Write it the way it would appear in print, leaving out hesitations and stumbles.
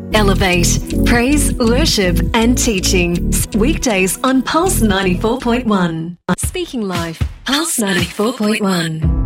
Elevate, praise, worship and teaching. Weekdays on Pulse 94.1. Speaking Life, Pulse 94.1.